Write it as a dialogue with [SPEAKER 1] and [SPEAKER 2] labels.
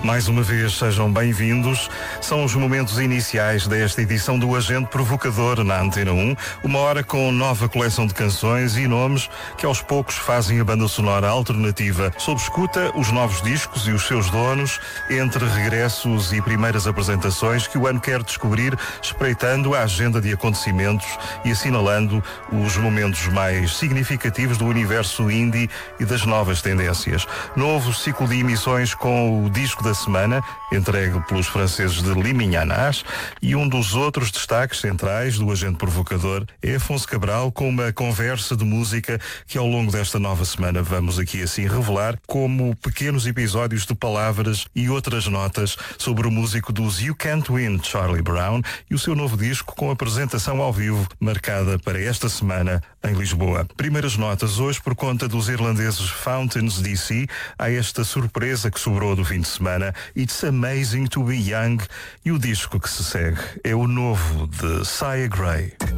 [SPEAKER 1] Mais uma vez, sejam bem-vindos. São os momentos iniciais desta edição do Agente Provocador na Antena 1. Uma hora com nova coleção de canções e nomes que aos poucos fazem a banda sonora alternativa. Sob escuta, os novos discos e os seus donos, entre regressos e primeiras apresentações que o ano quer descobrir, espreitando a agenda de acontecimentos e assinalando os momentos mais significativos do universo indie e das novas tendências. Novo ciclo de emissões com o disco da semana, entregue pelos franceses de Liminhanas, e um dos outros destaques centrais do Agente Provocador é Afonso Cabral, com uma conversa de música que ao longo desta nova semana vamos aqui assim revelar, como pequenos episódios de palavras e outras notas sobre o músico dos You Can't Win, Charlie Brown, e o seu novo disco com apresentação ao vivo marcada para esta semana em Lisboa. Primeiras notas hoje por conta dos irlandeses Fountains DC. Há esta surpresa que sobrou do fim de semana, It's Amazing to Be Young, e o disco que se segue é o novo de Sia Gray.